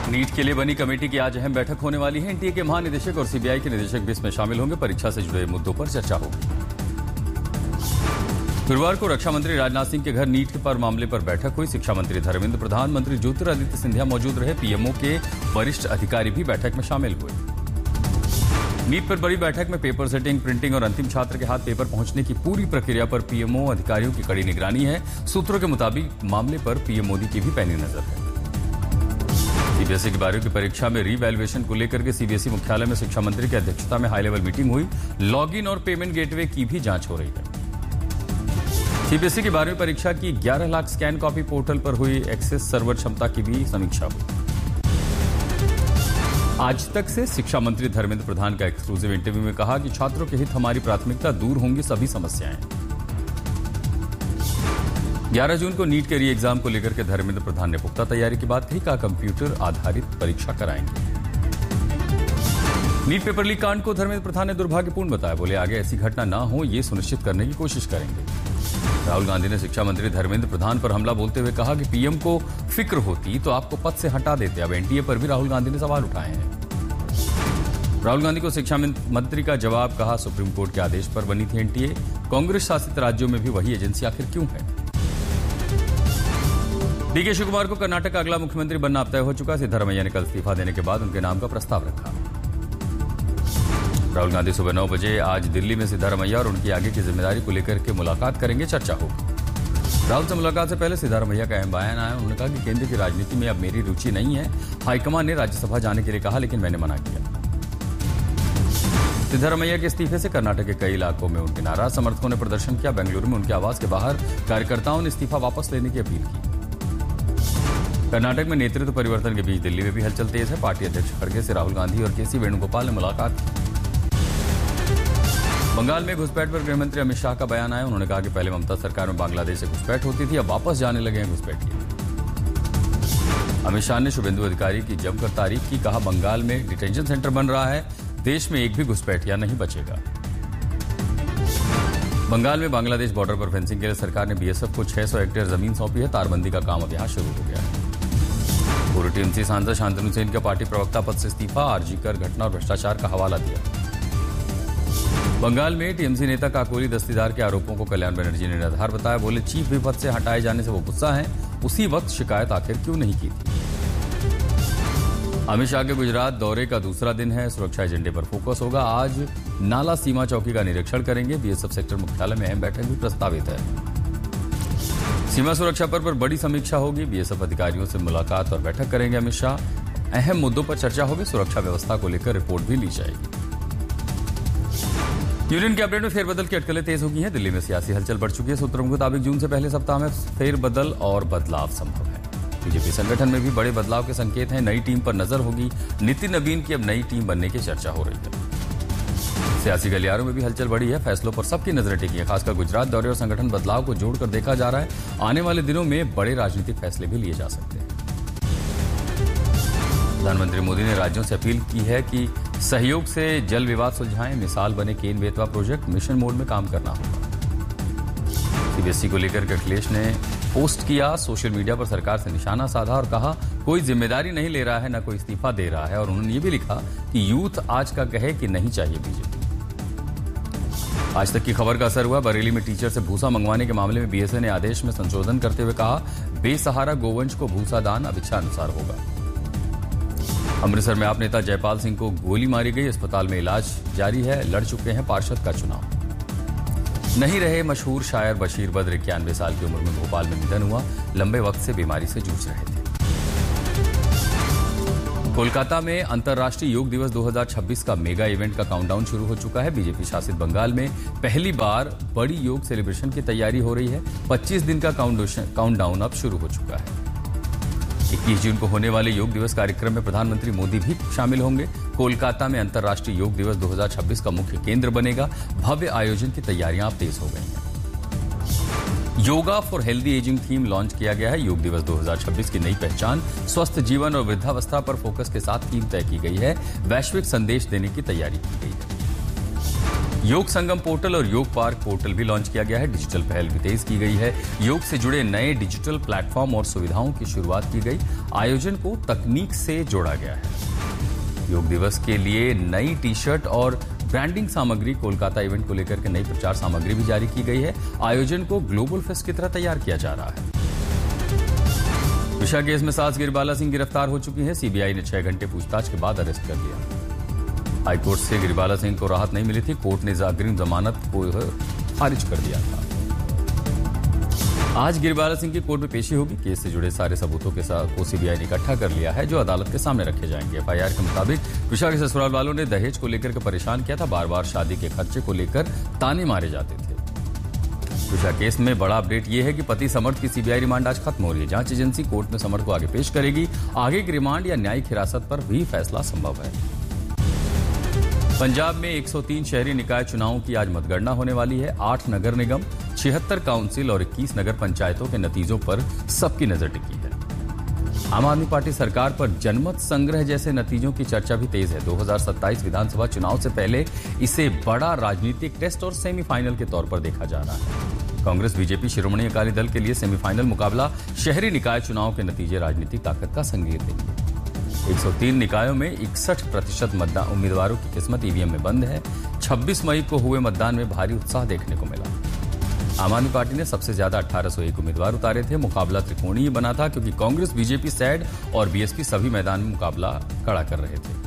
NEET के लिए बनी कमेटी की आज अहम बैठक होने वाली है। एनटीए के महानिदेशक और सीबीआई के निदेशक भी इसमें शामिल होंगे। परीक्षा से जुड़े मुद्दों पर चर्चा होगी। गुरुवार को रक्षा मंत्री राजनाथ सिंह के घर नीट पर मामले पर बैठक हुई। शिक्षा मंत्री धर्मेंद्र प्रधान, मंत्री ज्योतिरादित्य सिंधिया मौजूद रहे। पीएमओ के वरिष्ठ अधिकारी भी बैठक में शामिल हुए। नीट पर बड़ी बैठक में पेपर सेटिंग, प्रिंटिंग और अंतिम छात्र के हाथ पेपर पहुंचने की पूरी प्रक्रिया पर पीएमओ अधिकारियों की कड़ी निगरानी है। सूत्रों के मुताबिक मामले पर पीएम मोदी की भी पैनी नजर है। सीबीएसई की 12वीं की परीक्षा में रीवैल्यूएशन को लेकर के सीबीएसई मुख्यालय में शिक्षा मंत्री की अध्यक्षता में हाई लेवल मीटिंग हुई। लॉगिन और पेमेंट गेटवे की भी जांच हो रही है। सीबीएसई की 12वीं परीक्षा की 11 लाख स्कैन कॉपी पोर्टल पर हुई एक्सेस सर्वर क्षमता की भी समीक्षा हुई। आज तक से शिक्षा मंत्री धर्मेंद्र प्रधान का एक्सक्लूसिव इंटरव्यू में कहा कि छात्रों के हित हमारी प्राथमिकता, दूर होंगी सभी समस्याएं। 11 जून को नीट के री एग्जाम को लेकर के धर्मेंद्र प्रधान ने पुख्ता तैयारी की बात कही। कहा कंप्यूटर आधारित परीक्षा कराएंगे। नीट पेपर लीक कांड को धर्मेंद्र प्रधान ने दुर्भाग्यपूर्ण बताया। बोले आगे ऐसी घटना न हो ये सुनिश्चित करने की कोशिश करेंगे। राहुल गांधी ने शिक्षा मंत्री धर्मेंद्र प्रधान पर हमला बोलते हुए कहा कि पीएम को फिक्र होती तो आपको पद से हटा देते। अब एनटीए पर भी राहुल गांधी ने सवाल उठाए हैं। राहुल गांधी को शिक्षा मंत्री का जवाब। कहा सुप्रीम कोर्ट के आदेश पर बनी थी एनटीए। कांग्रेस शासित राज्यों में भी वही एजेंसी आखिर क्यों है। डीके शिवकुमार को कर्नाटक का अगला मुख्यमंत्री बनना अब तय हो चुका। सिद्धारमैया ने कल इस्तीफा देने के बाद उनके नाम का प्रस्ताव रखा। राहुल गांधी सुबह 9 बजे आज दिल्ली में सिद्धारमैया और उनकी आगे की जिम्मेदारी को लेकर के मुलाकात करेंगे। चर्चा होगी। राहुल से मुलाकात से पहले सिद्धारमैया का अहम बयान आया। उन्होंने कहा कि केंद्र की राजनीति में अब मेरी रुचि नहीं है। हाईकमान ने राज्यसभा जाने के लिए कहा लेकिन मैंने मना किया। सिद्धारमैया के इस्तीफे से कर्नाटक के कई इलाकों में उनके नाराज समर्थकों ने प्रदर्शन किया। बेंगलुरु में उनके आवास के बाहर कार्यकर्ताओं ने इस्तीफा वापस लेने की अपील की। कर्नाटक में नेतृत्व परिवर्तन के बीच दिल्ली में भी हलचल तेज है। पार्टी अध्यक्ष खड़गे से राहुल गांधी और केसी वेणुगोपाल ने मुलाकात की। बंगाल में घुसपैठ पर गृहमंत्री अमित शाह का बयान आया। उन्होंने कहा कि पहले ममता सरकार में बांग्लादेश से घुसपैठ होती थी, अब वापस जाने लगे हैं घुसपैठिए। अमित शाह ने शुभेंदु अधिकारी की जमकर तारीफ की। कहा बंगाल में डिटेंशन सेंटर बन रहा है, देश में एक भी घुसपैठिया नहीं बचेगा। बंगाल में बांग्लादेश बॉर्डर पर फेंसिंग के लिए सरकार ने बीएसएफ को 600 हेक्टेयर जमीन सौंपी है। तारबंदी का काम अब यहां शुरू हो गया है। पूर्व टीएमसी सांसद शांतनु सेन का पार्टी प्रवक्ता पद से इस्तीफा। आरजी कर घटना और भ्रष्टाचार का हवाला दिया। बंगाल में टीएमसी नेता काकोली दस्तीदार के आरोपों को कल्याण बनर्जी ने निराधार बताया। बोले चीफ व्हिप पद से हटाए जाने से वो गुस्सा है, उसी वक्त शिकायत आखिर क्यों नहीं की थी। अमित शाह के गुजरात दौरे का दूसरा दिन है। सुरक्षा एजेंडे पर फोकस होगा। आज नाला सीमा चौकी का निरीक्षण करेंगे। बीएसएफ सेक्टर मुख्यालय में अहम बैठक भी प्रस्तावित है। सीमा सुरक्षा पर बड़ी समीक्षा होगी। बीएसएफ अधिकारियों से मुलाकात और बैठक करेंगे अमित शाह। अहम मुद्दों पर चर्चा होगी। सुरक्षा व्यवस्था को लेकर रिपोर्ट भी ली जाएगी। यूनियन कैबिनेट में फेरबदल की अटकलें तेज हो गई हैं। दिल्ली में सियासी हलचल बढ़ चुकी है। सूत्रों के मुताबिक जून से पहले सप्ताह में फेरबदल और बदलाव संभव है। बीजेपी संगठन में भी बड़े बदलाव के संकेत हैं। नई टीम पर नजर होगी। नितिन नवीन की अब नई टीम बनने की चर्चा हो रही है। सियासी गलियारों में भी हलचल बढ़ी है। फैसलों पर सबकी नजरें टिकी है। खासकर गुजरात दौरे और संगठन बदलाव को जोड़कर देखा जा रहा है। आने वाले दिनों में बड़े राजनीतिक फैसले भी लिए जा सकते हैं। प्रधानमंत्री मोदी ने राज्यों से अपील की है कि सहयोग से जल विवाद सुलझाएं। मिसाल बने Ken Betwa project. Mission mode में काम करना होगा। सीबीएसई को लेकर के अखिलेश ने पोस्ट किया। सोशल मीडिया पर सरकार से निशाना साधा और कहा कोई जिम्मेदारी नहीं ले रहा है, न कोई इस्तीफा दे रहा है। और उन्होंने ये भी लिखा कि यूथ आज का कहे कि नहीं चाहिए बीजेपी। आज तक की खबर का असर हुआ। बरेली में टीचर से भूसा मंगवाने के मामले में बीएसए ने आदेश में संशोधन करते हुए कहा बेसहारा गोवंश को भूसा दान अब इच्छा अनुसार होगा। अमृतसर में आप नेता जयपाल सिंह को गोली मारी गई। अस्पताल में इलाज जारी है। लड़ चुके हैं पार्षद का चुनाव। नहीं रहे मशहूर शायर बशीर बद्र। 91 साल की उम्र में भोपाल में निधन हुआ। लंबे वक्त से बीमारी से जूझ रहे थे। कोलकाता में अंतर्राष्ट्रीय योग दिवस 2026 का मेगा इवेंट का काउंटडाउन शुरू हो चुका है। बीजेपी शासित बंगाल में पहली बार बड़ी योग सेलिब्रेशन की तैयारी हो रही है। 25 दिन का काउंटडाउन अब शुरू हो चुका है। 21 जून को होने वाले योग दिवस कार्यक्रम में प्रधानमंत्री मोदी भी शामिल होंगे। कोलकाता में अंतर्राष्ट्रीय योग दिवस 2026 का मुख्य केंद्र बनेगा। भव्य आयोजन की तैयारियां अब तेज हो गई हैं। Yoga for healthy ageing theme launch किया गया है। योग दिवस 2026 की नई पहचान स्वस्थ जीवन और वृद्धावस्था पर फोकस के साथ थीम तय की गई है। वैश्विक संदेश देने की तैयारी की गई है। योग संगम पोर्टल और योग पार्क पोर्टल भी लॉन्च किया गया है। डिजिटल पहल भी तेज की गई है। योग से जुड़े नए डिजिटल प्लेटफॉर्म और सुविधाओं की शुरुआत की गई। आयोजन को तकनीक से जोड़ा गया है। योग दिवस के लिए नई टी शर्ट और ब्रांडिंग सामग्री, कोलकाता इवेंट को लेकर के नई प्रचार सामग्री भी जारी की गई है। आयोजन को ग्लोबल फेस्ट की तरह तैयार किया जा रहा है। विशा केस में सास गिरिबाला सिंह गिरफ्तार हो चुकी है। सीबीआई ने 6 घंटे पूछताछ के बाद अरेस्ट कर लिया। हाईकोर्ट से गिरिबाला सिंह को राहत नहीं मिली थी। कोर्ट ने अग्रिम जमानत को खारिज कर दिया था। आज गिरिबाला सिंह की कोर्ट में पेशी होगी। केस से जुड़े सारे सबूतों के साथ को सीबीआई ने इकट्ठा कर लिया है, जो अदालत के सामने रखे जाएंगे। एफआईआर के मुताबिक विशा के ससुराल वालों ने दहेज को लेकर के परेशान किया था। बार बार शादी के खर्चे को लेकर ताने मारे जाते थे। विशा केस में बड़ा अपडेट यह है कि पति समर्थ की सीबीआई रिमांड आज खत्म हो रही है। जांच एजेंसी कोर्ट में समर्थ को आगे पेश करेगी। आगे की रिमांड या न्यायिक हिरासत पर भी फैसला संभव है। पंजाब में 103 शहरी निकाय चुनावों की आज मतगणना होने वाली है। 8 नगर निगम, 76 काउंसिल और 21 नगर पंचायतों के नतीजों पर सबकी नजर टिकी है। आम आदमी पार्टी सरकार पर जनमत संग्रह जैसे नतीजों की चर्चा भी तेज है। 2027 विधानसभा चुनाव से पहले इसे बड़ा राजनीतिक टेस्ट और सेमीफाइनल के तौर पर देखा जा रहा है। कांग्रेस बीजेपी शिरोमणि अकाली दल के लिए सेमीफाइनल मुकाबला शहरी निकाय चुनाव के नतीजे राजनीतिक ताकत का संकेत देंगे। 103 निकायों में 61% मतदान उम्मीदवारों की किस्मत ईवीएम में बंद है। 26 मई को हुए मतदान में भारी उत्साह देखने को मिला। आम आदमी पार्टी ने सबसे ज्यादा 1801 उम्मीदवार उतारे थे। मुकाबला त्रिकोणीय बना था क्योंकि कांग्रेस, बीजेपी, सैड और बीएसपी सभी मैदान में मुकाबला खड़ा कर रहे थे।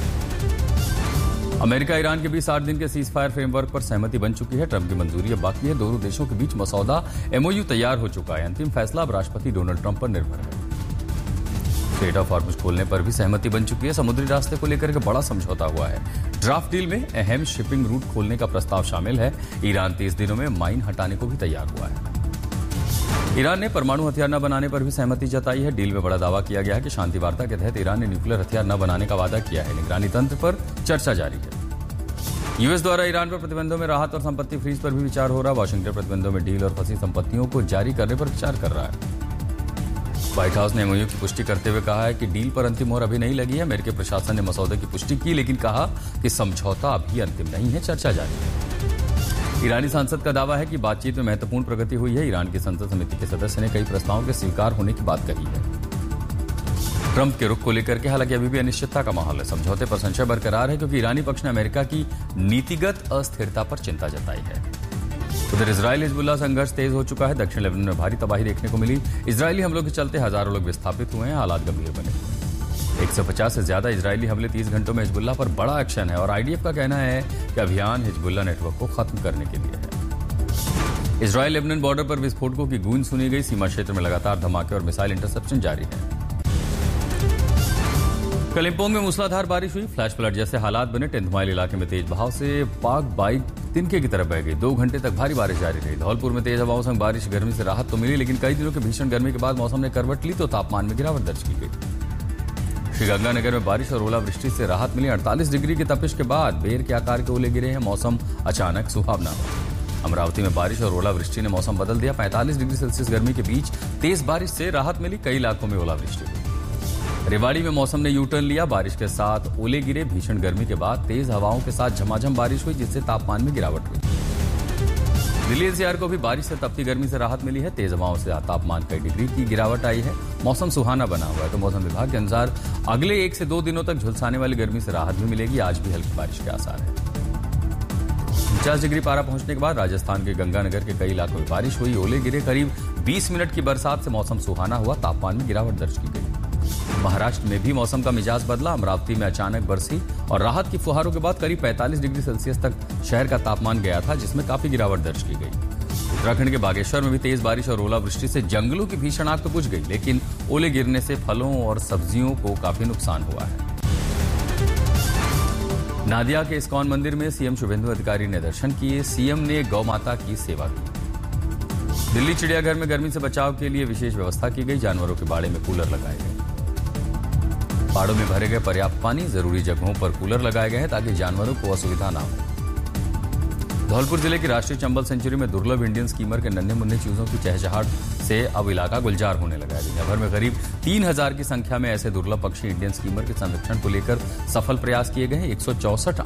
अमेरिका ईरान के बीच 60 दिन के सीज फायर फ्रेमवर्क पर सहमति बन चुकी है। ट्रंप की मंजूरी अब बाकी है। दोनों देशों के बीच मसौदा एमओयू तैयार हो चुका है। अंतिम फैसला अब राष्ट्रपति डोनाल्ड ट्रंप पर निर्भर है। स्ट्रेट ऑफ हॉर्मुज खोलने पर भी सहमति बन चुकी है। समुद्री रास्ते को लेकर के बड़ा समझौता हुआ है। ड्राफ्ट डील में अहम शिपिंग रूट खोलने का प्रस्ताव शामिल है। ईरान 30 दिनों में माइन हटाने को भी तैयार हुआ है। ईरान ने परमाणु हथियार न बनाने पर भी सहमति जताई है। डील में बड़ा दावा किया गया है कि शांति वार्ता के तहत ईरान ने न्यूक्लियर हथियार न बनाने का वादा किया है। निगरानी तंत्र पर चर्चा जारी है। यूएस द्वारा ईरान पर प्रतिबंधों में राहत और संपत्ति फ्रीज पर भी विचार हो रहा है। वाशिंगटन प्रतिबंधों में डील और फंसी संपत्तियों को जारी करने पर विचार कर रहा है। व्हाइट हाउस ने एमओयू की पुष्टि करते हुए कहा है कि डील पर अंतिम मोहर अभी नहीं लगी है। अमेरिकी प्रशासन ने मसौदे की पुष्टि की, लेकिन कहा कि समझौता अभी अंतिम नहीं है, चर्चा जारी है। ईरानी सांसद का दावा है कि बातचीत में महत्वपूर्ण प्रगति हुई है। ईरान की संसद समिति के सदस्य ने कई प्रस्तावों के स्वीकार होने की बात कही है। ट्रंप के रुख को लेकर के हालांकि अभी भी अनिश्चितता का माहौल है। समझौते पर संशय बरकरार है क्योंकि ईरानी पक्ष ने अमेरिका की नीतिगत अस्थिरता पर चिंता जताई है। उधर इजरायल हिजबुल्लाह संघर्ष तेज हो चुका है। दक्षिण लेबनान में भारी तबाही देखने को मिली। इजरायली हमलों के चलते हजारों लोग विस्थापित हुए हैं। हालात गंभीर बने हुए हैं। 150 से ज्यादा इजरायली हमले 30 घंटों में हिजबुल्लाह पर बड़ा एक्शन है और आईडीएफ का कहना है कि अभियान हिजबुल्लाह नेटवर्क को खत्म करने के लिए है। इजरायल लेबनान बॉर्डर पर विस्फोटकों की गूंज सुनी गई। सीमा क्षेत्र में लगातार धमाके और मिसाइल इंटरसेप्शन जारी है। कलिम्पोंग में मूसलाधार बारिश हुई। फ्लैश फ्लड जैसे हालात बने। 10th माइल इलाके में तेज बहाव से पाक बाइक तिनके की तरफ बह गई। 2 घंटे तक भारी बारिश जारी रही। धौलपुर में तेज हवाओं संग बारिश, गर्मी से राहत तो मिली, लेकिन कई दिनों के भीषण गर्मी के बाद मौसम ने करवट ली तो तापमान में गिरावट दर्ज की गई। श्रीगंगानगर में बारिश और ओलावृष्टि से राहत मिली। 48 डिग्री की तपिश के बाद बेर के आकार के ओले गिरे हैं। मौसम अचानक सुहावना हुआ। अमरावती में बारिश और ओलावृष्टि ने मौसम बदल दिया। 45 डिग्री सेल्सियस गर्मी के बीच तेज बारिश से राहत मिली। कई इलाकों में ओलावृष्टि हुई। रेवाड़ी में मौसम ने यू टर्न लिया। बारिश के साथ ओले गिरे। भीषण गर्मी के बाद तेज हवाओं के साथ झमाझम बारिश हुई, जिससे तापमान में गिरावट हुई। दिल्ली एनसीआर को भी बारिश से तपती गर्मी से राहत मिली है। तेज हवाओं से तापमान कई डिग्री की गिरावट आई है। मौसम सुहाना बना हुआ है। तो मौसम विभाग के अनुसार अगले 1 से 2 दिनों तक झुलसाने वाली गर्मी से राहत भी मिलेगी। आज भी हल्की बारिश के आसार है। 50 डिग्री पारा पहुंचने के बाद राजस्थान के गंगानगर के कई इलाकों में बारिश हुई, ओले गिरे। करीब 20 मिनट की बरसात से मौसम सुहाना हुआ। तापमान में गिरावट दर्ज की गई। महाराष्ट्र में भी मौसम का मिजाज बदला। अमरावती में अचानक बरसी और राहत की फुहारों के बाद करीब 45 डिग्री सेल्सियस तक शहर का तापमान गया था, जिसमें काफी गिरावट दर्ज की गई। उत्तराखंड के बागेश्वर में भी तेज बारिश और ओलावृष्टि से जंगलों की भीषण आग तो बुझ गई, लेकिन ओले गिरने से फलों और सब्जियों को काफी नुकसान हुआ है। नादिया के इस्कॉन मंदिर में सीएम शुभेंदु अधिकारी ने दर्शन किए। सीएम ने गौ माता की सेवा की। दिल्ली चिड़ियाघर में गर्मी से बचाव के लिए विशेष व्यवस्था की गई। जानवरों के बाड़े में कूलर लगाए गए। बाड़ों में भरे गए पर्याप्त पानी। जरूरी जगहों पर कूलर लगाए गए हैं ताकि जानवरों को असुविधा ना हो। धौलपुर जिले की राष्ट्रीय चंबल सेंचुरी में दुर्लभ इंडियन स्कीमर के नन्हे मुन्ने चूजों की चहचहाट से अब इलाका गुलजार होने लगा है। दुनिया भर में करीब 3000 की संख्या में ऐसे दुर्लभ पक्षी इंडियन स्कीमर के संरक्षण को लेकर सफल प्रयास किए गए हैं। 164